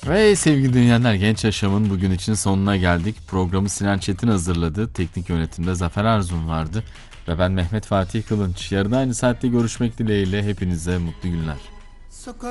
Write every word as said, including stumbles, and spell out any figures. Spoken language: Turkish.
Ve sevgili dinleyenler, Genç Yaşam'ın bugün için sonuna geldik. Programı Sinan Çetin hazırladı. Teknik yönetimde Zafer Arzum vardı. Ve ben Mehmet Fatih Kılınç. Yarın aynı saatte görüşmek dileğiyle hepinize mutlu günler.